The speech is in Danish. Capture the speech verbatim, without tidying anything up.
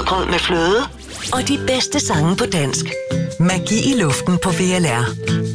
Havregrød med fløde. Og de bedste sange på dansk. Magi i luften på V L R.